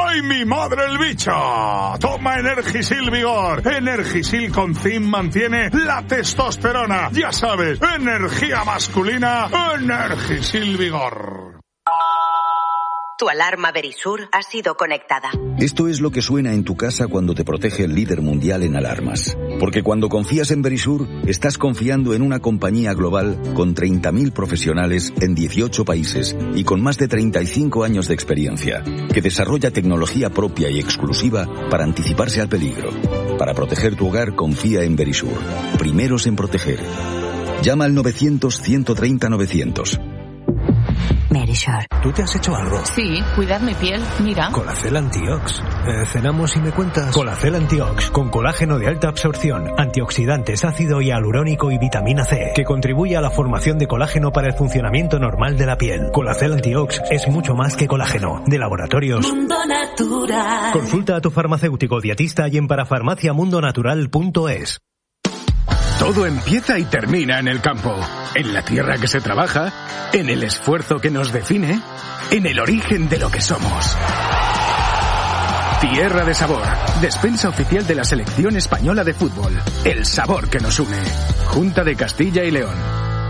¡Ay, mi madre el bicho! Toma Energisil Vigor. Energisil con zinc mantiene la testosterona. Ya sabes, energía masculina, Energisil Vigor. Tu alarma Verisur ha sido conectada. Esto es lo que suena en tu casa cuando te protege el líder mundial en alarmas. Porque cuando confías en Verisur, estás confiando en una compañía global con 30.000 profesionales en 18 países y con más de 35 años de experiencia, que desarrolla tecnología propia y exclusiva para anticiparse al peligro. Para proteger tu hogar, confía en Verisur. Primeros en proteger. Llama al 900-130-900. Verisur. ¿Tú te has hecho algo? Sí, cuidar mi piel, mira. Colacel Antiox. Cenamos y me cuentas. Colacel Antiox, con colágeno de alta absorción, antioxidantes, ácido hialurónico y vitamina C, que contribuye a la formación de colágeno para el funcionamiento normal de la piel. Colacel Antiox es mucho más que colágeno. De Laboratorios Mundo Natural. Consulta a tu farmacéutico dietista y en parafarmaciamundonatural.es. Todo empieza y termina en el campo, en la tierra que se trabaja, en el esfuerzo que nos define, en el origen de lo que somos. Tierra de Sabor, despensa oficial de la selección española de fútbol. El sabor que nos une. Junta de Castilla y León.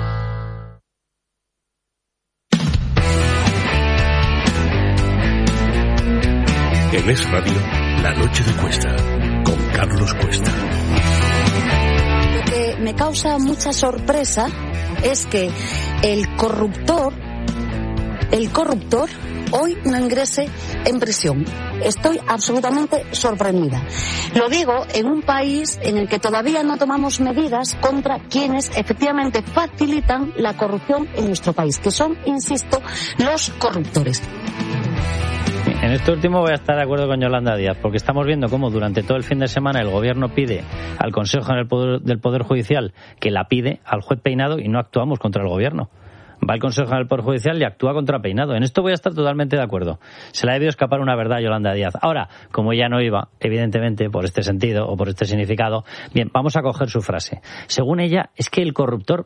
En Es Radio, La Noche de Cuesta, con Carlos Cuesta. Lo que me causa mucha sorpresa es que el corruptor hoy no ingrese en prisión. Estoy absolutamente sorprendida. Lo digo en un país en el que todavía no tomamos medidas contra quienes efectivamente facilitan la corrupción en nuestro país, que son, insisto, los corruptores. En este último voy a estar de acuerdo con Yolanda Díaz, porque estamos viendo cómo durante todo el fin de semana el Gobierno pide al Consejo del Poder Judicial que la pide al juez Peinado y no actuamos contra el Gobierno. Va el Consejo del Poder Judicial y actúa contra Peinado. En esto voy a estar totalmente de acuerdo. Se le ha debido escapar una verdad a Yolanda Díaz. Ahora, como ella no iba, evidentemente, por este sentido o por este significado, bien, vamos a coger su frase. Según ella, es que el corruptor,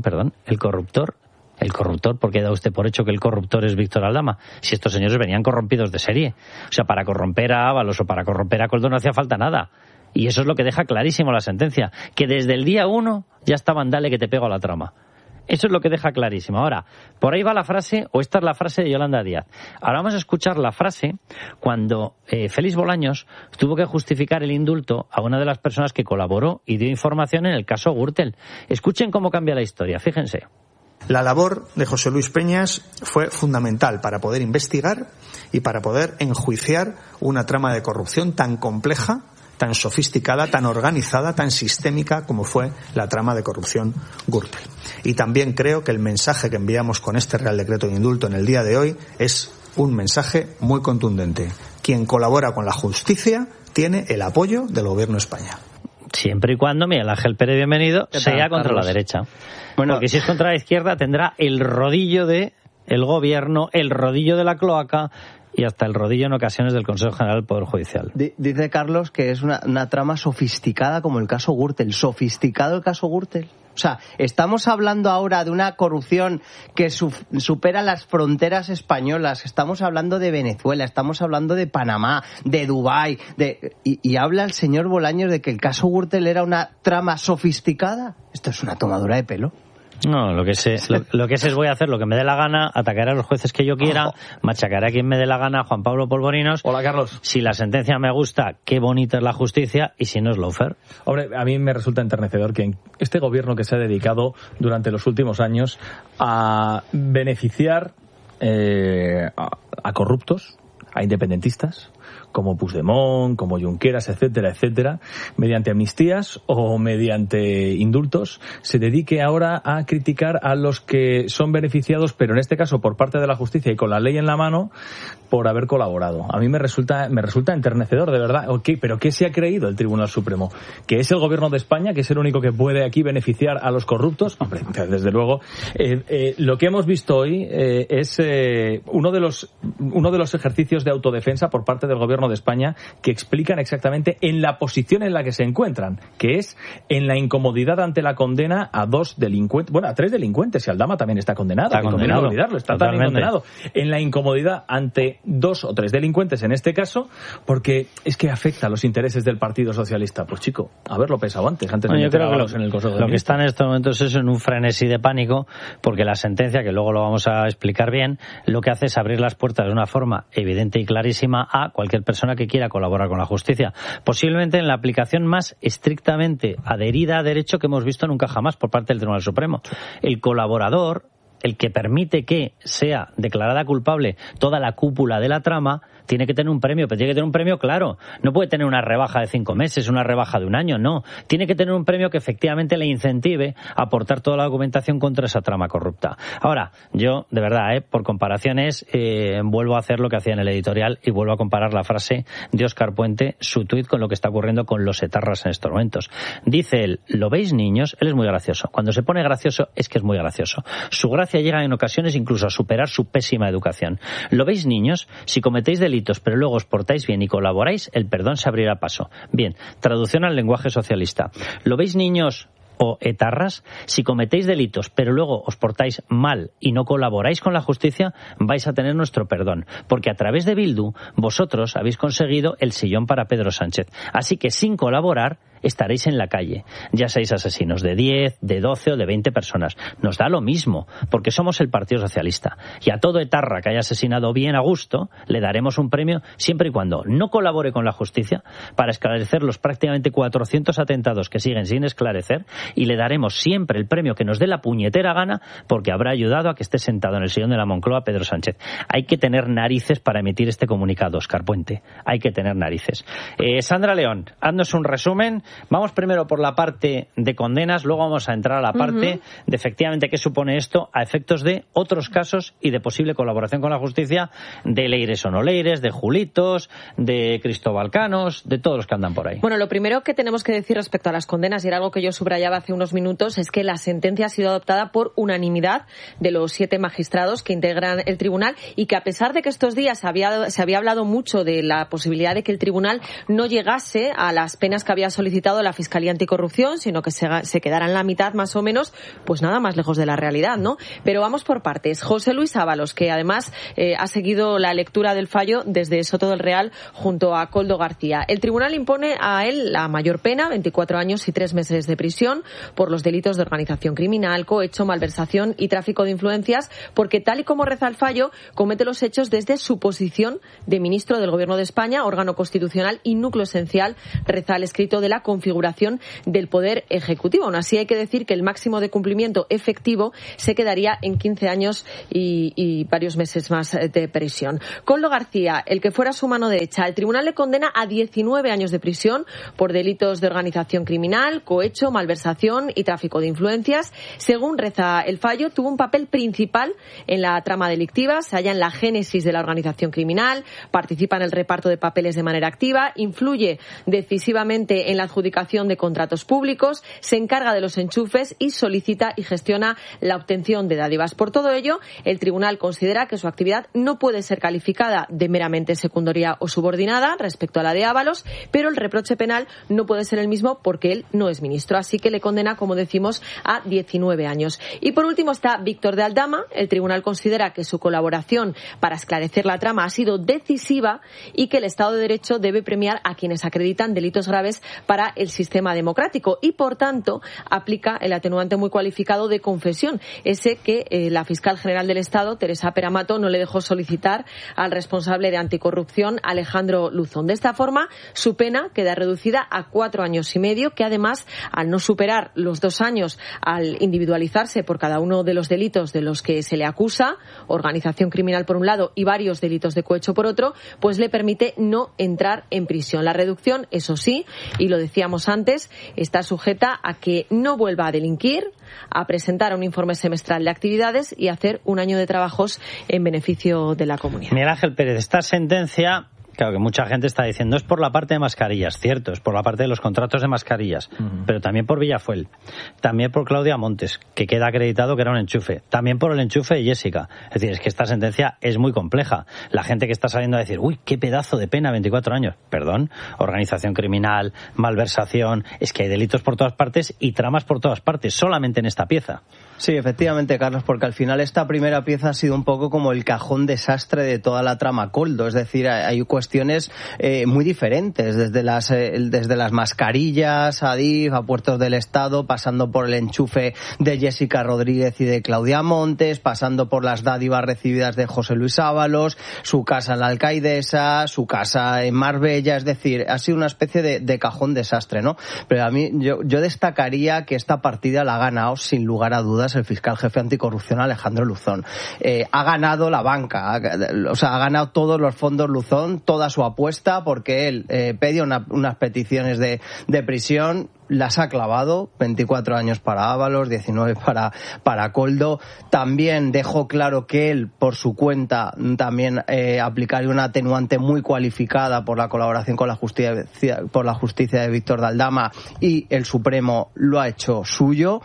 ¿por qué da usted por hecho que el corruptor es Víctor Aldama? Si estos señores venían corrompidos de serie. O sea, para corromper a Ábalos o para corromper a Koldo no hacía falta nada. Y eso es lo que deja clarísimo la sentencia. Que desde el día 1 ya estaban dale que te pego a la trama. Eso es lo que deja clarísimo. Ahora, por ahí va la frase, o esta es la frase de Yolanda Díaz. Ahora vamos a escuchar la frase cuando Félix Bolaños tuvo que justificar el indulto a una de las personas que colaboró y dio información en el caso Gürtel. Escuchen cómo cambia la historia, fíjense. La labor de José Luis Peñas fue fundamental para poder investigar y para poder enjuiciar una trama de corrupción tan compleja, tan sofisticada, tan organizada, tan sistémica como fue la trama de corrupción Gürtel. Y también creo que el mensaje que enviamos con este Real Decreto de Indulto en el día de hoy es un mensaje muy contundente. Quien colabora con la justicia tiene el apoyo del Gobierno de España. Siempre y cuando Miguel Ángel Pérez Bienvenido sea contra la derecha. Bueno, porque si es contra la izquierda tendrá el rodillo de el Gobierno, el rodillo de la cloaca y hasta el rodillo en ocasiones del Consejo General del Poder Judicial. Dice Carlos que es una trama sofisticada como el caso Gürtel. ¿Sofisticado el caso Gürtel? O sea, estamos hablando ahora de una corrupción que supera las fronteras españolas. Estamos hablando de Venezuela, estamos hablando de Panamá, de Dubái. Y habla el señor Bolaños de que el caso Gürtel era una trama sofisticada. Esto es una tomadura de pelo. No, lo que sé es voy a hacer lo que me dé la gana, atacaré a los jueces que yo quiera, machacaré a quien me dé la gana, Juan Pablo Polvorinos. Hola, Carlos. Si la sentencia me gusta, qué bonita es la justicia, y si no es lawfare. Hombre, a mí me resulta enternecedor que este gobierno que se ha dedicado durante los últimos años a beneficiar a corruptos, a independentistas, como Puigdemont, como Junqueras, etcétera, etcétera, mediante amnistías o mediante indultos, se dedique ahora a criticar a los que son beneficiados, pero en este caso por parte de la justicia y con la ley en la mano, por haber colaborado. A mí me resulta enternecedor, de verdad. ¿Pero qué se ha creído el Tribunal Supremo? ¿Que es el Gobierno de España, que es el único que puede aquí beneficiar a los corruptos? Hombre, desde luego. Lo que hemos visto hoy es uno de los ejercicios de autodefensa por parte del Gobierno Gobierno de España que explican exactamente en la posición en la que se encuentran, que es en la incomodidad ante la condena a 2 delincuentes, bueno, a 3 delincuentes, y Aldama también está condenado. Está condenado. No olvidarlo, está también condenado. En la incomodidad ante 2 o 3 delincuentes en este caso, porque es que afecta a los intereses del Partido Socialista. Pues chico, haberlo pensado antes de meter a Ábalos en el Consejo de Ministros. Lo que está en estos momentos es en un frenesí de pánico, porque la sentencia, que luego lo vamos a explicar bien, lo que hace es abrir las puertas de una forma evidente y clarísima a cualquier persona que quiera colaborar con la justicia. Posiblemente en la aplicación más estrictamente adherida a derecho que hemos visto nunca jamás por parte del Tribunal Supremo. El colaborador, el que permite que sea declarada culpable toda la cúpula de la trama, tiene que tener un premio, pero tiene que tener un premio claro. No puede tener una rebaja de 5 meses, una rebaja de 1 año, no. Tiene que tener un premio que efectivamente le incentive a aportar toda la documentación contra esa trama corrupta. Ahora, yo, de verdad, por comparaciones, vuelvo a hacer lo que hacía en el editorial y vuelvo a comparar la frase de Óscar Puente, su tuit, con lo que está ocurriendo con los etarras en estos momentos. Dice él, ¿lo veis, niños? Él es muy gracioso. Cuando se pone gracioso, es que es muy gracioso. Su gracia llega en ocasiones incluso a superar su pésima educación. ¿Lo veis, niños? Si cometéis delitos pero luego os portáis bien y colaboráis, el perdón se abrirá paso. Bien, traducción al lenguaje socialista. ¿Lo veis, niños o etarras? Si cometéis delitos pero luego os portáis mal y no colaboráis con la justicia, vais a tener nuestro perdón, porque a través de Bildu vosotros habéis conseguido el sillón para Pedro Sánchez. Así que sin colaborar estaréis en la calle, ya seáis asesinos de 10, de 12 o de 20 personas. Nos da lo mismo, porque somos el Partido Socialista. Y a todo etarra que haya asesinado bien a gusto, le daremos un premio siempre y cuando no colabore con la justicia para esclarecer los prácticamente 400 atentados que siguen sin esclarecer, y le daremos siempre el premio que nos dé la puñetera gana, porque habrá ayudado a que esté sentado en el sillón de la Moncloa Pedro Sánchez. Hay que tener narices para emitir este comunicado, Óscar Puente. Hay que tener narices. Sandra León, haznos un resumen. Vamos primero por la parte de condenas, luego vamos a entrar a la parte de efectivamente qué supone esto a efectos de otros casos y de posible colaboración con la justicia de Leires o no Leires, de Julitos, de Cristóbal Canos, de todos los que andan por ahí. Bueno, lo primero que tenemos que decir respecto a las condenas, y era algo que yo subrayaba hace unos minutos, es que la sentencia ha sido adoptada por unanimidad de los 7 magistrados que integran el tribunal, y que a pesar de que estos días se había hablado mucho de la posibilidad de que el tribunal no llegase a las penas que había solicitado la Fiscalía Anticorrupción, sino que se quedara en la mitad más o menos, pues nada más lejos de la realidad, ¿no? Pero vamos por partes. José Luis Ábalos, que además ha seguido la lectura del fallo desde Soto del Real junto a Koldo García. El tribunal impone a él la mayor pena, 24 años y 3 meses de prisión, por los delitos de organización criminal, cohecho, malversación y tráfico de influencias, porque tal y como reza el fallo, comete los hechos desde su posición de ministro del Gobierno de España, órgano constitucional y núcleo esencial, reza el escrito de la configuración del Poder Ejecutivo. Aún así, hay que decir que el máximo de cumplimiento efectivo se quedaría en 15 años y varios meses más de prisión. Koldo García, el que fuera su mano derecha, el tribunal le condena a 19 años de prisión por delitos de organización criminal, cohecho, malversación y tráfico de influencias. Según reza el fallo, tuvo un papel principal en la trama delictiva, se halla en la génesis de la organización criminal, participa en el reparto de papeles de manera activa, influye decisivamente en la adjudicación de contratos públicos, se encarga de los enchufes y solicita y gestiona la obtención de dádivas. Por todo ello, el tribunal considera que su actividad no puede ser calificada de meramente secundaria o subordinada respecto a la de Ábalos, pero el reproche penal no puede ser el mismo porque él no es ministro. Así que le condena, como decimos, a 19 años. Y por último está Víctor de Aldama. El tribunal considera que su colaboración para esclarecer la trama ha sido decisiva y que el Estado de Derecho debe premiar a quienes acreditan delitos graves para el sistema democrático, y por tanto aplica el atenuante muy cualificado de confesión, ese que la fiscal general del Estado, Teresa Peramato, no le dejó solicitar al responsable de anticorrupción, Alejandro Luzón. De esta forma, su pena queda reducida a 4 años y medio, que además, al no superar los 2 años, al individualizarse por cada uno de los delitos de los que se le acusa, organización criminal por un lado y varios delitos de cohecho por otro, pues le permite no entrar en prisión. La reducción, eso sí, y lo decíamos antes, está sujeta a que no vuelva a delinquir, a presentar un informe semestral de actividades y hacer un año de trabajos en beneficio de la comunidad. Miguel Ángel Pérez, esta sentencia Claro, que mucha gente está diciendo, es por la parte de mascarillas, cierto, es por la parte de los contratos de mascarillas, pero también por Villafuel, también por Claudia Montes, que queda acreditado que era un enchufe, también por el enchufe de Jessica. Es decir, es que esta sentencia es muy compleja. La gente que está saliendo a decir, uy, qué pedazo de pena, 24 años. Perdón, organización criminal, malversación, es que hay delitos por todas partes y tramas por todas partes, solamente en esta pieza. Sí, efectivamente, Carlos, porque al final esta primera pieza ha sido un poco como el cajón desastre de toda la trama Koldo. Es decir, hay cuestiones muy diferentes, desde las mascarillas, a DIF, a Puertos del Estado, pasando por el enchufe de Jessica Rodríguez y de Claudia Montes, pasando por las dádivas recibidas de José Luis Ábalos, su casa en la Alcaidesa, su casa en Marbella. Es decir, ha sido una especie de cajón desastre, ¿no? Pero a mí, yo destacaría que esta partida la ha ganado, sin lugar a dudas, el fiscal jefe anticorrupción Alejandro Luzón. Ha ganado la banca, ha ganado todos los fondos Luzón, toda su apuesta, porque él pedía unas peticiones de prisión, las ha clavado, 24 años para Ábalos, 19 para Koldo. También dejó claro que él, por su cuenta, también aplicaría una atenuante muy cualificada por la colaboración con la justicia de Víctor de Aldama, y el Supremo lo ha hecho suyo.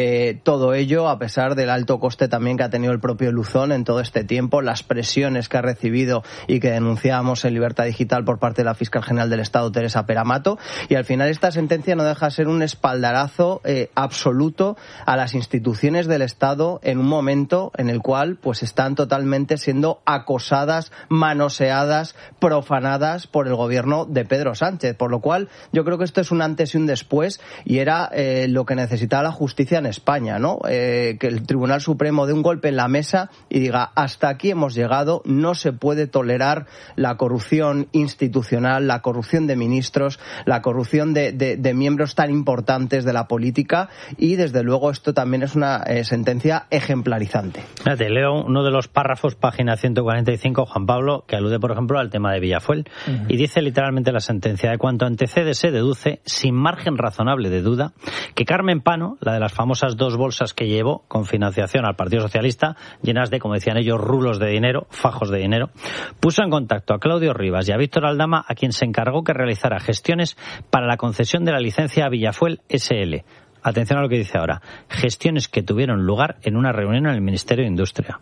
Todo ello a pesar del alto coste también que ha tenido el propio Luzón en todo este tiempo, las presiones que ha recibido y que denunciábamos en Libertad Digital por parte de la fiscal general del Estado, Teresa Peramato. Y al final esta sentencia no deja ser un espaldarazo absoluto a las instituciones del Estado en un momento en el cual pues están totalmente siendo acosadas, manoseadas, profanadas por el gobierno de Pedro Sánchez, por lo cual yo creo que esto es un antes y un después, y era lo que necesitaba la justicia en España, ¿no? Que el Tribunal Supremo dé un golpe en la mesa y diga, hasta aquí hemos llegado, no se puede tolerar la corrupción institucional, la corrupción de ministros, la corrupción de miembros tan importantes de la política, y desde luego esto también es una sentencia ejemplarizante. Te leo uno de los párrafos, página 145, Juan Pablo, que alude, por ejemplo, al tema de Villafuel, y dice literalmente la sentencia: de cuanto antecede se deduce, sin margen razonable de duda, que Carmen Pano, la de las famosas 2 bolsas que llevó con financiación al Partido Socialista, llenas de, como decían ellos, rulos de dinero, fajos de dinero, puso en contacto a Claudio Rivas y a Víctor Aldama, a quien se encargó que realizara gestiones para la concesión de la licencia a Villafuel SL. Atención a lo que dice ahora: gestiones que tuvieron lugar en una reunión en el Ministerio de Industria.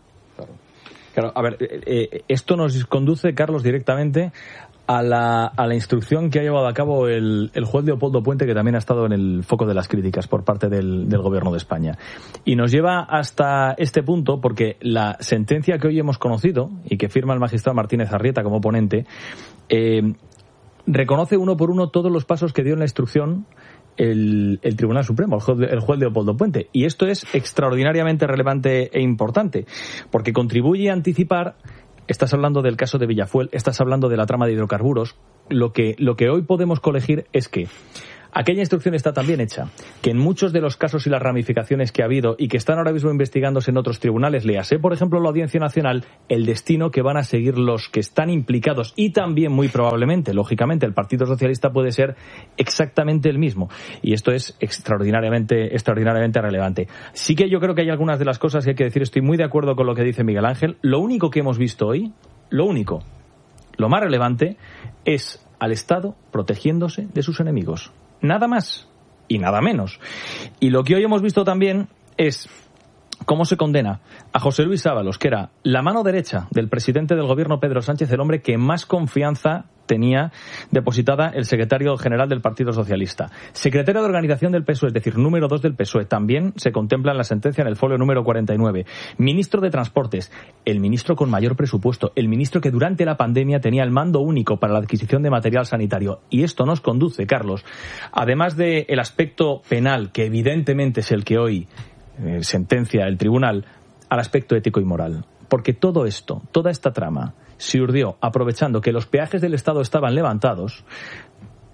Claro, a ver, esto nos conduce, Carlos, directamente a la instrucción que ha llevado a cabo el juez Leopoldo Puente, que también ha estado en el foco de las críticas por parte del Gobierno de España. Y nos lleva hasta este punto porque la sentencia que hoy hemos conocido y que firma el magistrado Martínez Arrieta como ponente reconoce uno por uno todos los pasos que dio en la instrucción el Tribunal Supremo, el juez Leopoldo Puente. Y esto es extraordinariamente relevante e importante porque contribuye a anticipar. Estás hablando del caso de Villafuel, estás hablando de la trama de hidrocarburos. Lo que hoy podemos colegir es que aquella instrucción está tan bien hecha que en muchos de los casos y las ramificaciones que ha habido y que están ahora mismo investigándose en otros tribunales, léase, por ejemplo, la Audiencia Nacional, el destino que van a seguir los que están implicados, y también muy probablemente, lógicamente, el Partido Socialista puede ser exactamente el mismo. Y esto es extraordinariamente relevante. Sí que yo creo que hay algunas de las cosas que hay que decir. Estoy muy de acuerdo con lo que dice Miguel Ángel. Lo único que hemos visto hoy, lo más relevante, es al Estado protegiéndose de sus enemigos. Nada más y nada menos. Y lo que hoy hemos visto también es cómo se condena a José Luis Ábalos, que era la mano derecha del presidente del gobierno Pedro Sánchez, el hombre que más confianza tenía depositada el secretario general del Partido Socialista. Secretario de Organización del PSOE, es decir, número 2 del PSOE, también se contempla en la sentencia en el folio número 49. Ministro de Transportes, el ministro con mayor presupuesto, el ministro que durante la pandemia tenía el mando único para la adquisición de material sanitario. Y esto nos conduce, Carlos, además del aspecto penal, que evidentemente es el que hoy sentencia el tribunal, al aspecto ético y moral. Porque todo esto, toda esta trama, se urdió aprovechando que los peajes del Estado estaban levantados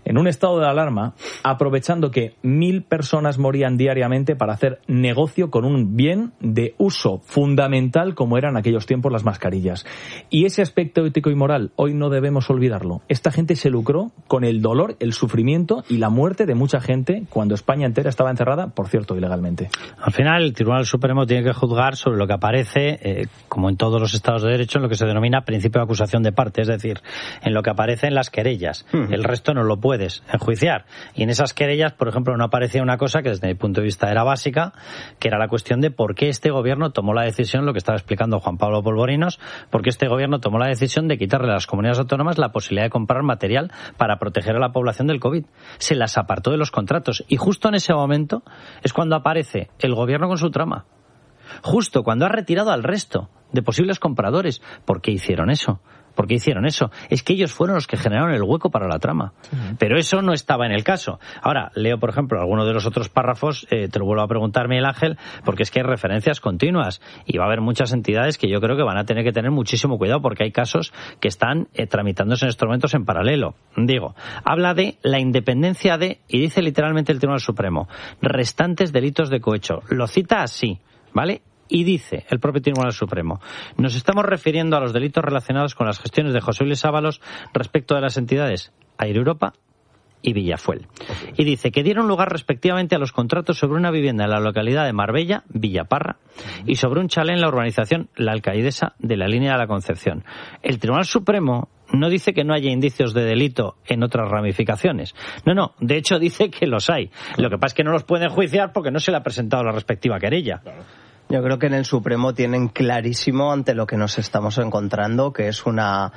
en un estado de alarma, aprovechando que 1.000 personas morían diariamente para hacer negocio con un bien de uso fundamental como eran en aquellos tiempos las mascarillas. Y ese aspecto ético y moral hoy no debemos olvidarlo. Esta gente se lucró con el dolor, el sufrimiento y la muerte de mucha gente cuando España entera estaba encerrada, por cierto, ilegalmente. Al final, el Tribunal Supremo tiene que juzgar sobre lo que aparece, como en todos los Estados de Derecho, en lo que se denomina principio de acusación de parte, es decir, en lo que aparece en las querellas. El resto no lo puedes enjuiciar. Y en esas querellas, por ejemplo, no aparecía una cosa que desde mi punto de vista era básica, que era la cuestión de por qué este gobierno tomó la decisión, lo que estaba explicando Juan Pablo Polvorinos, por qué este gobierno tomó la decisión de quitarle a las comunidades autónomas la posibilidad de comprar material para proteger a la población del COVID. Se las apartó de los contratos y justo en ese momento es cuando aparece el gobierno con su trama. Justo cuando ha retirado al resto de posibles compradores. ¿Por qué hicieron eso? ¿Por qué hicieron eso? Es que ellos fueron los que generaron el hueco para la trama. Pero eso no estaba en el caso. Ahora, leo, por ejemplo, algunos de los otros párrafos, te lo vuelvo a preguntar, Miguel Ángel, porque es que hay referencias continuas y va a haber muchas entidades que yo creo que van a tener que tener muchísimo cuidado porque hay casos que están tramitándose en estos momentos en paralelo. Digo, habla de la independencia de, y dice literalmente el Tribunal Supremo, restantes delitos de cohecho. Lo cita así, ¿vale? Y dice el propio Tribunal Supremo, nos estamos refiriendo a los delitos relacionados con las gestiones de José Luis Ábalos respecto de las entidades Air Europa y Villafuel. Y dice que dieron lugar respectivamente a los contratos sobre una vivienda en la localidad de Marbella, Villaparra, y sobre un chalet en la urbanización La Alcaidesa de la Línea de la Concepción. El Tribunal Supremo no dice que no haya indicios de delito en otras ramificaciones. No, de hecho dice que los hay. Lo que pasa es que no los pueden enjuiciar porque no se le ha presentado la respectiva querella. Yo creo que en el Supremo tienen clarísimo ante lo que nos estamos encontrando, que es una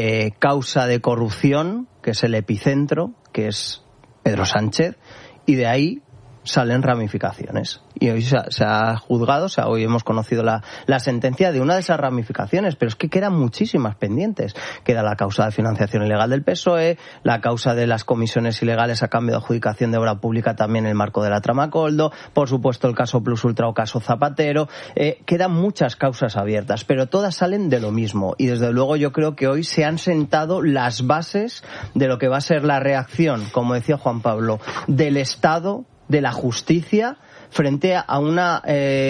causa de corrupción, que es el epicentro, que es Pedro Sánchez, y de ahí salen ramificaciones. Y hoy se ha juzgado, hoy hemos conocido la sentencia de una de esas ramificaciones, pero es que quedan muchísimas pendientes. Queda la causa de financiación ilegal del PSOE, la causa de las comisiones ilegales a cambio de adjudicación de obra pública también en el marco de la trama Coldo, por supuesto el caso Plus Ultra o caso Zapatero. Quedan muchas causas abiertas, pero todas salen de lo mismo. Y desde luego yo creo que hoy se han sentado las bases de lo que va a ser la reacción, como decía Juan Pablo, del Estado, de la justicia, frente a una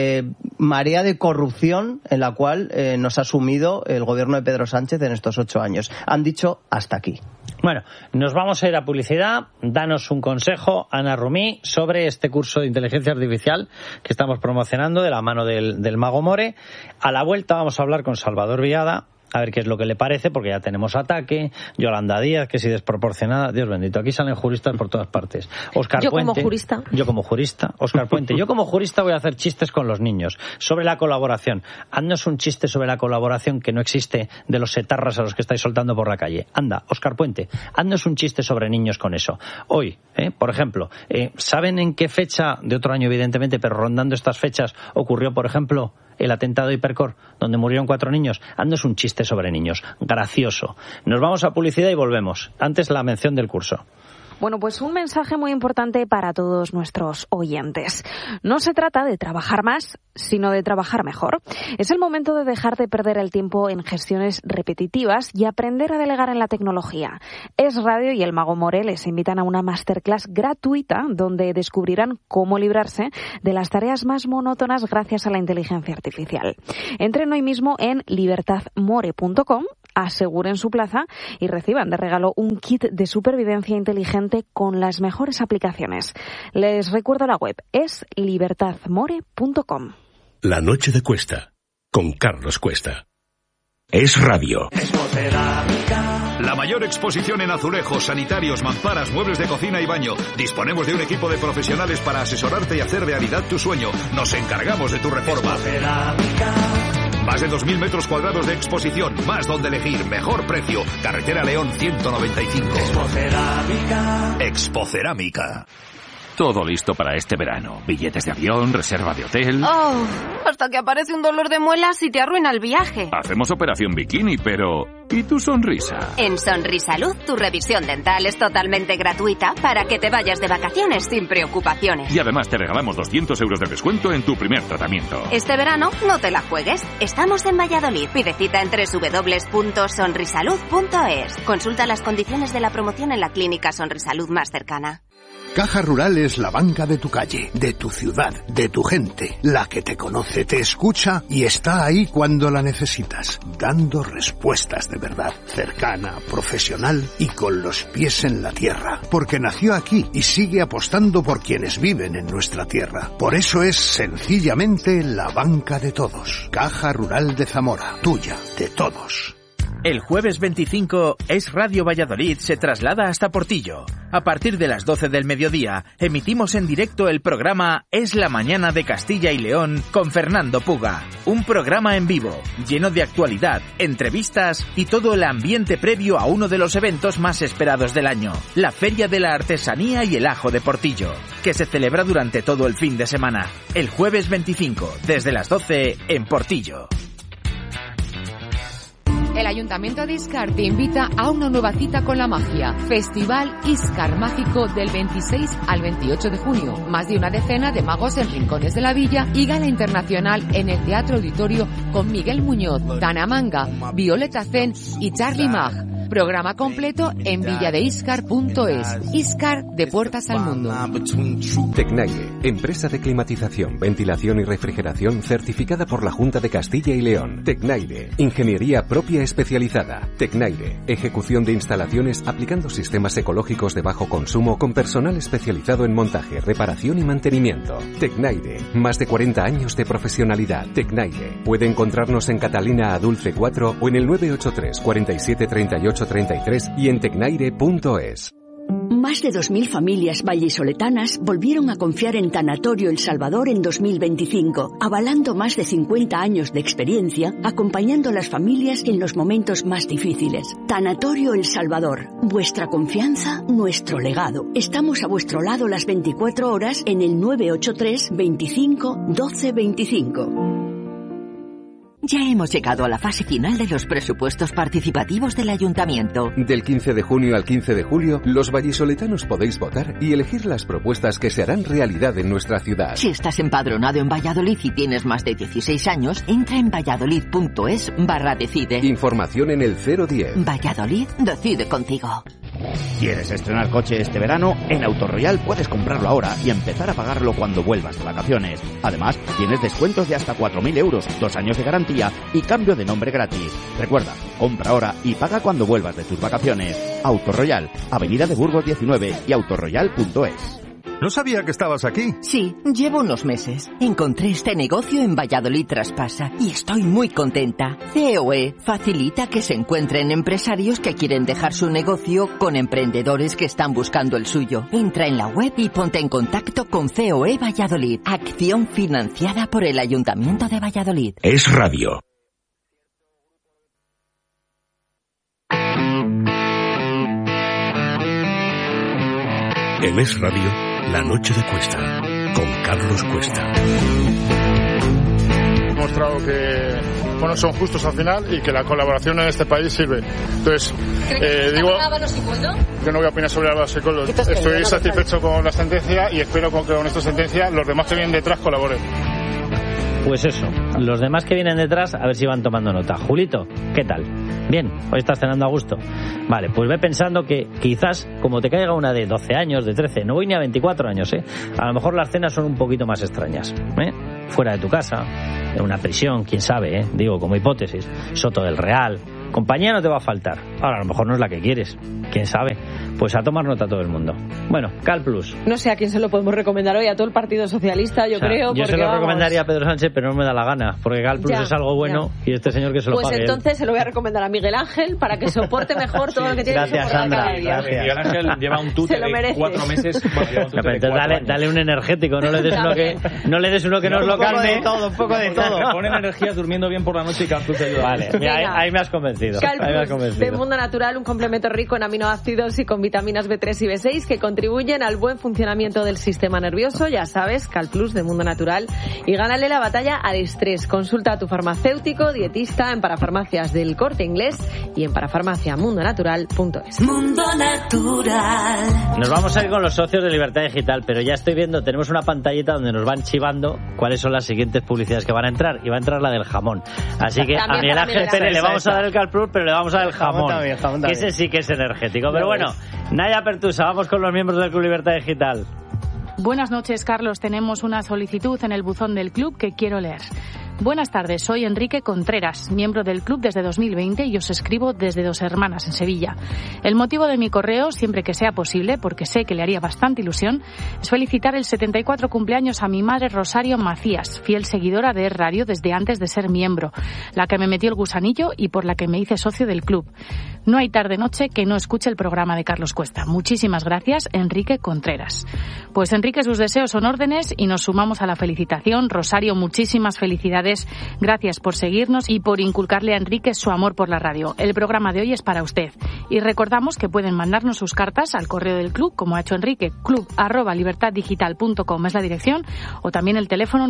marea de corrupción en la cual nos ha sumido el gobierno de Pedro Sánchez en estos 8 años. Han dicho hasta aquí. Bueno, nos vamos a ir a publicidad. Danos un consejo, Ana Rumí, sobre este curso de inteligencia artificial que estamos promocionando de la mano del Mago More. A la vuelta vamos a hablar con Salvador Viada, a ver qué es lo que le parece, porque ya tenemos Ataque, Yolanda Díaz, que si desproporcionada, Dios bendito, aquí salen juristas por todas partes. Óscar Puente, yo como jurista, Óscar Puente, yo como jurista voy a hacer chistes con los niños sobre la colaboración. Haznos un chiste sobre la colaboración que no existe de los etarras a los que estáis soltando por la calle. Anda, Óscar Puente, haznos un chiste sobre niños con eso. Hoy, por ejemplo, ¿saben en qué fecha, de otro año evidentemente, pero rondando estas fechas, ocurrió, por ejemplo, el atentado de Hipercor, donde murieron 4 niños? Haznos un chiste sobre niños. Gracioso. Nos vamos a publicidad y volvemos. Antes la mención del curso. Bueno, pues un mensaje muy importante para todos nuestros oyentes. No se trata de trabajar más, sino de trabajar mejor. Es el momento de dejar de perder el tiempo en gestiones repetitivas y aprender a delegar en la tecnología. Es Radio y el Mago More les invitan a una masterclass gratuita donde descubrirán cómo librarse de las tareas más monótonas gracias a la inteligencia artificial. Entren hoy mismo en libertadmore.com, aseguren su plaza y reciban de regalo un kit de supervivencia inteligente con las mejores aplicaciones. Les recuerdo la web, es libertadmore.com. La noche de Cuesta, con Carlos Cuesta. Es Radio. La mayor exposición en azulejos, sanitarios, mamparas, muebles de cocina y baño. Disponemos de un equipo de profesionales para asesorarte y hacer realidad tu sueño. Nos encargamos de tu reforma. Más de 2.000 metros cuadrados de exposición, más donde elegir, mejor precio. Carretera León 195. Expocerámica. todo listo para este verano. Billetes de avión, reserva de hotel... Oh, hasta que aparece un dolor de muelas y te arruina el viaje. Hacemos operación bikini, pero... ¿y tu sonrisa? En Sonrisalud, tu revisión dental es totalmente gratuita para que te vayas de vacaciones sin preocupaciones. Y además te regalamos 200 euros de descuento en tu primer tratamiento. Este verano no te la juegues. Estamos en Valladolid. Pide cita en www.sonrisalud.es. Consulta las condiciones de la promoción en la clínica Sonrisalud más cercana. Caja Rural es la banca de tu calle, de tu ciudad, de tu gente, la que te conoce, te escucha y está ahí cuando la necesitas, dando respuestas de verdad, cercana, profesional y con los pies en la tierra, porque nació aquí y sigue apostando por quienes viven en nuestra tierra. Por eso es sencillamente la banca de todos. Caja Rural de Zamora, tuya, de todos. El jueves 25, Es Radio Valladolid se traslada hasta Portillo. A partir de las 12 del mediodía, emitimos en directo el programa Es la Mañana de Castilla y León con Fernando Puga. Un programa en vivo, lleno de actualidad, entrevistas y todo el ambiente previo a uno de los eventos más esperados del año, la Feria de la Artesanía y el Ajo de Portillo, que se celebra durante todo el fin de semana. El jueves 25, desde las 12, en Portillo. El Ayuntamiento de Íscar te invita a una nueva cita con la magia. Festival Íscar Mágico del 26 al 28 de junio. Más de una decena de magos en rincones de la villa y gala internacional en el Teatro Auditorio con Miguel Muñoz, Tana Manga, Violeta Zen y Charlie Mag. Programa completo en villadeiscar.es. Íscar, de puertas al mundo. Tecnaire, empresa de climatización, ventilación y refrigeración certificada por la Junta de Castilla y León. Tecnaire, ingeniería propia especializada. Tecnaire, ejecución de instalaciones aplicando sistemas ecológicos de bajo consumo con personal especializado en montaje, reparación y mantenimiento. Tecnaire, más de 40 años de profesionalidad. Tecnaire, puede encontrarnos en Catalina Adulce 4 o en el 983 47 38 33 y en tecnaire.es. Más de 2.000 familias vallisoletanas volvieron a confiar en Tanatorio El Salvador en 2025, avalando más de 50 años de experiencia, acompañando a las familias en los momentos más difíciles. Tanatorio El Salvador, vuestra confianza, nuestro legado. Estamos a vuestro lado las 24 horas en el 983 25 12 25. Ya hemos llegado a la fase final de los presupuestos participativos del Ayuntamiento. Del 15 de junio al 15 de julio, los vallisoletanos podéis votar y elegir las propuestas que se harán realidad en nuestra ciudad. Si estás empadronado en Valladolid y tienes más de 16 años, entra en valladolid.es/decide. Información en el 010. Valladolid decide contigo. ¿Quieres estrenar coche este verano? En Autoroyal puedes comprarlo ahora y empezar a pagarlo cuando vuelvas de vacaciones. Además, tienes descuentos de hasta 4.000 euros, 2 años de garantía y cambio de nombre gratis. Recuerda, compra ahora y paga cuando vuelvas de tus vacaciones. Autoroyal, Avenida de Burgos 19 y autoroyal.es. No sabía que estabas aquí. Sí, llevo unos meses. Encontré este negocio en Valladolid Traspasa y estoy muy contenta. COE facilita que se encuentren empresarios que quieren dejar su negocio con emprendedores que están buscando el suyo. Entra en la web y ponte en contacto con COE Valladolid. Acción financiada por el Ayuntamiento de Valladolid. Es Radio. En Es Radio, La Noche de Cuesta, con Carlos Cuesta. He mostrado que son justos al final y que la colaboración en este país sirve. Entonces, digo que no voy a opinar sobre Álvaro Secolo. Estoy satisfecho con la sentencia y espero que con esta sentencia los demás que vienen detrás colaboren. Pues eso, los demás que vienen detrás, a ver si van tomando nota. Julito, ¿qué tal? Bien, hoy estás cenando a gusto. Vale, pues ve pensando que quizás, como te caiga una de 12 años, de 13, no voy ni a 24 años, a lo mejor las cenas son un poquito más extrañas, fuera de tu casa, en una prisión, quién sabe, digo, como hipótesis, Soto del Real. Compañía no te va a faltar. Ahora, a lo mejor no es la que quieres. ¿Quién sabe? Pues a tomar nota todo el mundo. Bueno, Cal Plus. No sé a quién se lo podemos recomendar hoy, a todo el Partido Socialista, yo creo. Yo se lo recomendaría a Pedro Sánchez, pero no me da la gana, porque Cal Plus es algo bueno y este señor que se lo pague. Pues entonces se lo voy a recomendar a Miguel Ángel para que soporte mejor todo lo que tiene que soportar cada día. Gracias, Miguel Ángel lleva un tute de 4 meses. Dale un energético, no le des uno que nos lo calme. Un poco de todo. Pone energía durmiendo bien por la noche y Cal Plus te ayuda. Vale, ahí me has convencido. Cal Plus, de Mundo Natural, un complemento rico en aminoácidos y con vitaminas vitaminas B3 y B6 que contribuyen al buen funcionamiento del sistema nervioso. Ya sabes, Calplus de Mundo Natural. Y gánale la batalla al estrés. Consulta a tu farmacéutico, dietista en Parafarmacias del Corte Inglés y en parafarmaciamundonatural.es. Mundo Natural. Nos vamos a ir con los socios de Libertad Digital, pero ya estoy viendo, tenemos una pantallita donde nos van chivando cuáles son las siguientes publicidades que van a entrar, y va a entrar la del jamón. Así que a Miguel Ángel Pérez le vamos a dar el Calplus, pero le vamos a dar el jamón. Jamón que ese sí que es energético. Pero bueno, Naya Pertusa, vamos con los miembros del Club Libertad Digital. Buenas noches, Carlos. Tenemos una solicitud en el buzón del club que quiero leer. Buenas tardes, soy Enrique Contreras, miembro del club desde 2020 y os escribo desde Dos Hermanas, en Sevilla. El motivo de mi correo, siempre que sea posible, porque sé que le haría bastante ilusión, es felicitar el 74 cumpleaños a mi madre Rosario Macías, fiel seguidora de Radio desde antes de ser miembro, la que me metió el gusanillo y por la que me hice socio del club. No hay tarde-noche que no escuche el programa de Carlos Cuesta. Muchísimas gracias, Enrique Contreras. Pues Enrique, sus deseos son órdenes y nos sumamos a la felicitación. Rosario, muchísimas felicidades. Gracias por seguirnos y por inculcarle a Enrique su amor por la radio. El programa de hoy es para usted. Y recordamos que pueden mandarnos sus cartas al correo del club, como ha hecho Enrique, club@libertaddigital.com es la dirección, o también el teléfono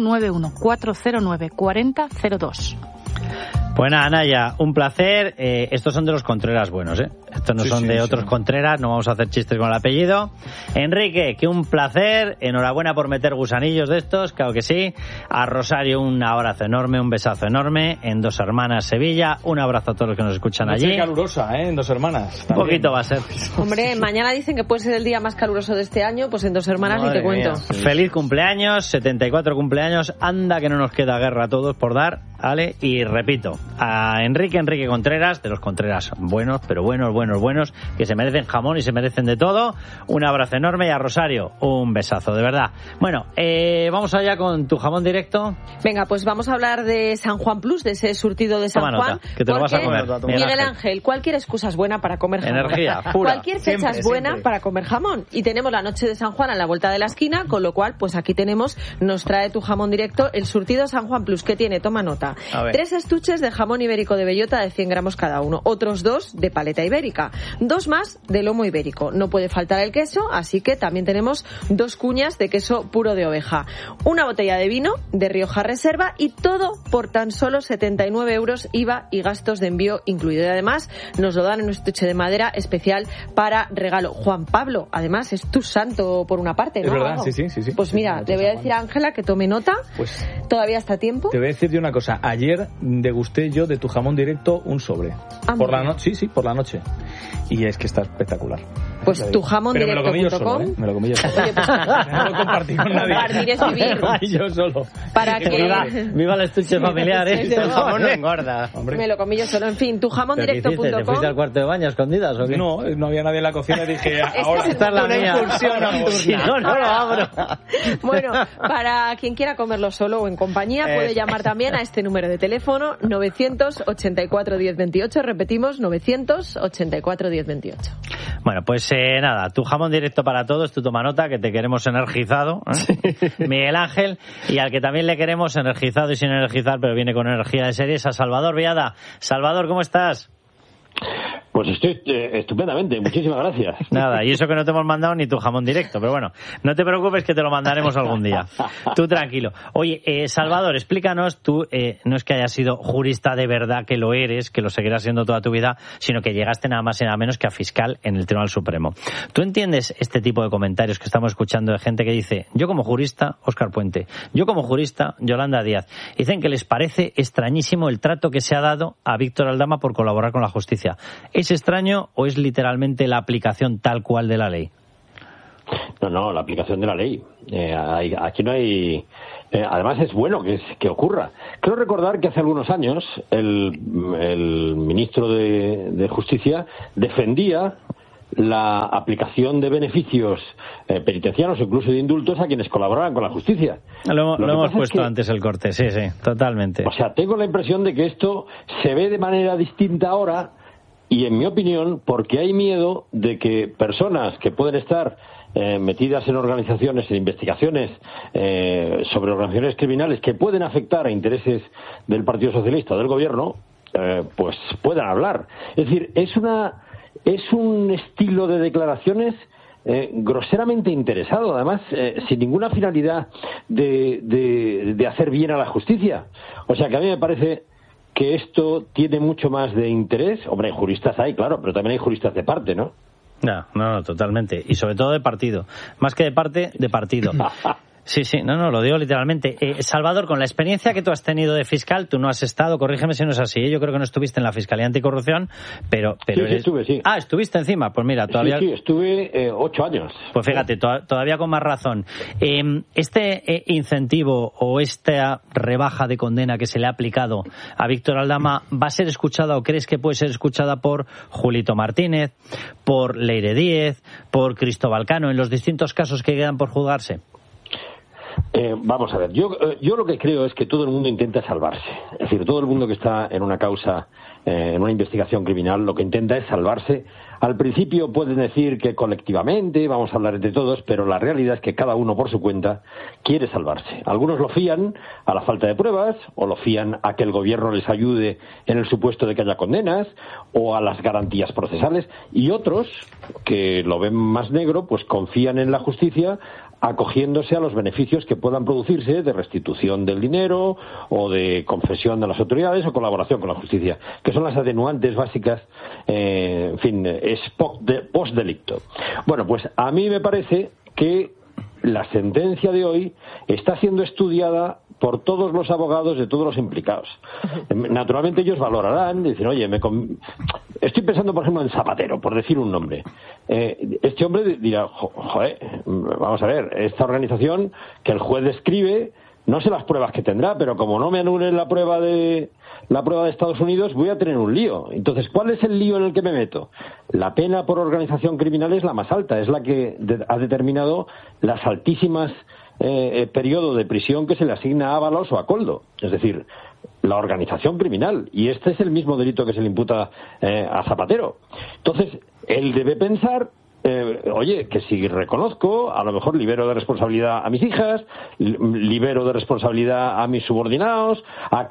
914094002. Bueno, Anaya, un placer. Estos son de los Contreras buenos, ¿eh? Estos no son de otros Contreras, no vamos a hacer chistes con el apellido. Enrique, que un placer. Enhorabuena por meter gusanillos de estos, claro que sí. A Rosario, un abrazo enorme, un besazo enorme. En Dos Hermanas, Sevilla, un abrazo a todos los que nos escuchan allí. Noche calurosa, ¿eh? En Dos Hermanas. Un poquito va a ser. Hombre, mañana dicen que puede ser el día más caluroso de este año, pues en Dos Hermanas ni te cuento. Sí. Feliz cumpleaños, 74 cumpleaños. Anda que no nos queda guerra a todos por dar, ¿vale? Y repito, a Enrique Contreras, de los Contreras buenos, pero buenos, que se merecen jamón y se merecen de todo. Un abrazo enorme, y a Rosario, un besazo, de verdad. Bueno, vamos allá con tu jamón directo. Venga, pues vamos a hablar de San Juan Plus, de ese surtido de San Juan. Que te lo vas a comer. Miguel Ángel, cualquier excusa es buena para comer jamón. Energía pura. Cualquier fecha es buena para comer jamón. Y tenemos la noche de San Juan a la vuelta de la esquina, con lo cual, pues aquí nos trae tu jamón directo, el surtido San Juan Plus, que tiene, toma nota, 3 estuches de jamón ibérico de bellota de 100 gramos cada uno, otros 2 de paleta ibérica, 2 más de lomo ibérico. No puede faltar el queso, así que también tenemos 2 cuñas de queso puro de oveja, una botella de vino de Rioja Reserva, y todo por tan solo 79 euros, IVA y gastos de envío incluido. Y además nos lo dan en un estuche de madera especial para regalo. Juan Pablo, además es tu santo por una parte, ¿no? Es verdad, sí. Pues mira, le voy a decir a Ángela que tome nota. Pues todavía está a tiempo. Te voy a decir una cosa. Ayer degusté yo de tu jamón directo un sobre. Por la noche, sí, por la noche. Y es que está espectacular. Pues tu jamón directo. Me lo comí yo solo, Me lo comí yo solo. No lo compartí con nadie. Compartir es vivir. Yo solo. Para que... Viva el estuche familiar, ¿eh? El jamón no engorda. Me lo comí yo solo. En fin, tu jamondirecto.com. ¿Te fuiste al cuarto de baño escondidas o qué? No había nadie en la cocina y dije, ahora esta es la mía. Si no lo abro. Bueno, para quien quiera comerlo solo o en compañía, puede llamar también a este número de teléfono, 984 1028. Repetimos, 984 1028. Bueno, pues nada, tu jamón directo para todos, tu toma nota, que te queremos energizado, Miguel Ángel, y al que también le queremos energizado y sin energizar, pero viene con energía de series, a Salvador Viada. Salvador, ¿cómo estás? Pues estoy estupendamente, muchísimas gracias. Nada, y eso que no te hemos mandado ni tu jamón directo, pero bueno, no te preocupes que te lo mandaremos algún día. Tú tranquilo. Oye, Salvador, explícanos, tú no es que hayas sido jurista de verdad, que lo eres, que lo seguirás siendo toda tu vida, sino que llegaste nada más y nada menos que a fiscal en el Tribunal Supremo. ¿Tú entiendes este tipo de comentarios que estamos escuchando de gente que dice, yo como jurista, Óscar Puente, yo como jurista, Yolanda Díaz, dicen que les parece extrañísimo el trato que se ha dado a Víctor Aldama por colaborar con la justicia? ¿Es extraño o es literalmente la aplicación tal cual de la ley? No, la aplicación de la ley. Aquí no hay... además es bueno que ocurra. Creo recordar que hace algunos años el ministro de Justicia defendía la aplicación de beneficios penitenciarios o incluso de indultos a quienes colaboraban con la justicia. Lo hemos puesto antes el corte, sí, totalmente. O sea, tengo la impresión de que esto se ve de manera distinta ahora. Y en mi opinión, porque hay miedo de que personas que pueden estar metidas en organizaciones, en investigaciones sobre organizaciones criminales que pueden afectar a intereses del Partido Socialista o del Gobierno, pues puedan hablar. Es decir, es una es un estilo de declaraciones groseramente interesado, además sin ninguna finalidad de hacer bien a la justicia. O sea que a mí me parece que esto tiene mucho más de interés. Hombre, juristas hay, claro, pero también hay juristas de parte, ¿no? No, totalmente. Y sobre todo de partido. Más que de parte, de partido. Sí, lo digo literalmente. Salvador, con la experiencia que tú has tenido de fiscal, tú no has estado, corrígeme si no es así, yo creo que no estuviste en la Fiscalía Anticorrupción, pero sí, eres... sí estuve, sí. Ah, ¿estuviste encima? Pues mira, todavía... Sí, estuve 8 años. Pues fíjate, todavía con más razón. Este incentivo o esta rebaja de condena que se le ha aplicado a Víctor Aldama, ¿va a ser escuchada o crees que puede ser escuchada por Julito Martínez, por Leire Díez, por Cristóbal Cano, en los distintos casos que quedan por juzgarse? Vamos a ver, yo lo que creo es que todo el mundo intenta salvarse. Es decir, todo el mundo que está en una causa, en una investigación criminal, lo que intenta es salvarse. Al principio pueden decir que colectivamente vamos a hablar entre todos, pero la realidad es que cada uno por su cuenta quiere salvarse. Algunos lo fían a la falta de pruebas, o lo fían a que el gobierno les ayude en el supuesto de que haya condenas, o a las garantías procesales, y otros, que lo ven más negro, pues confían en la justicia, acogiéndose a los beneficios que puedan producirse de restitución del dinero o de confesión de las autoridades o colaboración con la justicia, que son las atenuantes básicas, en fin, es post-delicto. Bueno, pues a mí me parece que la sentencia de hoy está siendo estudiada por todos los abogados de todos los implicados. Naturalmente ellos valorarán, dicen, oye, estoy pensando, por ejemplo, en Zapatero, por decir un nombre. Este hombre dirá, joder, vamos a ver, esta organización que el juez describe, no sé las pruebas que tendrá, pero como no me anulen la prueba de Estados Unidos, voy a tener un lío. Entonces, ¿cuál es el lío en el que me meto? La pena por organización criminal es la más alta, es la que ha determinado las altísimas periodo de prisión que se le asigna a Ábalos o a Koldo, es decir, la organización criminal, y este es el mismo delito que se le imputa a Zapatero. Entonces, él debe pensar, oye, que si reconozco, a lo mejor libero de responsabilidad a mis hijas, libero de responsabilidad a mis subordinados,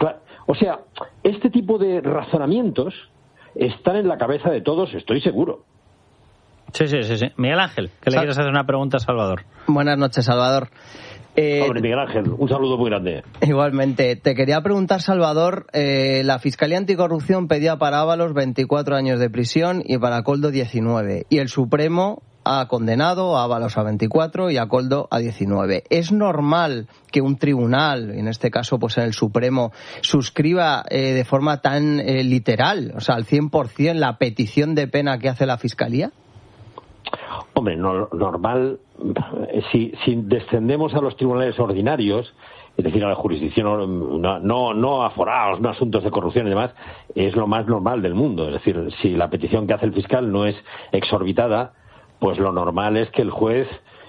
o sea, este tipo de razonamientos están en la cabeza de todos, estoy seguro. Sí. Miguel Ángel, que le quieres hacer una pregunta a Salvador. Buenas noches, Salvador. Hombre, Miguel Ángel, un saludo muy grande. Igualmente. Te quería preguntar, Salvador, la Fiscalía Anticorrupción pedía para Ábalos 24 años de prisión y para Koldo 19. Y el Supremo ha condenado a Ábalos a 24 y a Koldo a 19. ¿Es normal que un tribunal, en este caso pues en el Supremo, suscriba de forma tan literal, o sea, al 100%, la petición de pena que hace la Fiscalía? Hombre, normal, si descendemos a los tribunales ordinarios, es decir, a la jurisdicción, no aforados, no asuntos de corrupción y demás, es lo más normal del mundo. Es decir, si la petición que hace el fiscal no es exorbitada, pues lo normal es que el juez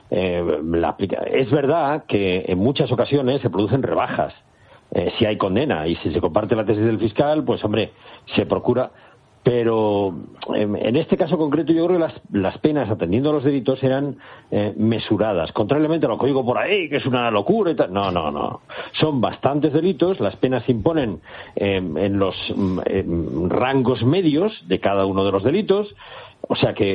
la aplique. Es verdad que en muchas ocasiones se producen rebajas si hay condena, y si se comparte la tesis del fiscal, pues hombre, se procura. Pero en este caso concreto yo creo que las penas, atendiendo a los delitos, eran mesuradas, contrariamente a lo que digo por ahí, que es una locura y tal. No. Son bastantes delitos, las penas se imponen en los rangos medios de cada uno de los delitos. O sea que,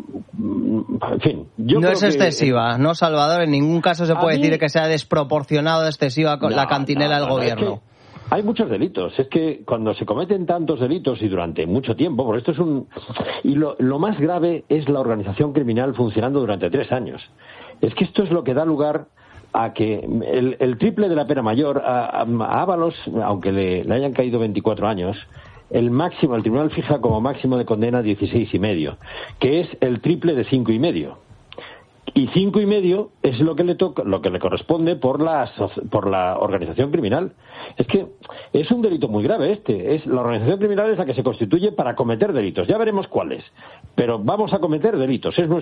en fin, yo no creo es excesiva, ¿no, Salvador? En ningún caso se puede decir que sea desproporcionado, excesiva la cantinela del gobierno. Hay muchos delitos. Es que cuando se cometen tantos delitos y durante mucho tiempo, porque esto es y lo más grave es la organización criminal funcionando durante 3 años. Es que esto es lo que da lugar a que el triple de la pena mayor a Ábalos, aunque le hayan caído 24 años, el tribunal fija como máximo de condena 16,5, que es el triple de 5,5. Y 5,5 es lo que le corresponde por la organización criminal. Es que es un delito muy grave la organización criminal es la que se constituye para cometer delitos. Ya veremos cuáles, pero vamos a cometer delitos. Es